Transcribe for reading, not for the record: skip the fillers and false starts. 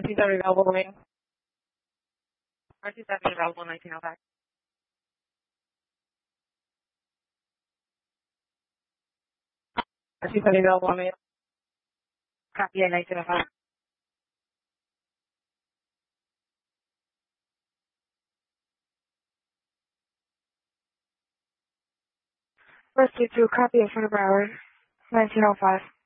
RC-7 available remaining. RC-7 available 1905. RC-7 available remaining. Copy at 1905. RC-2, copy at 20 per hour, 1905.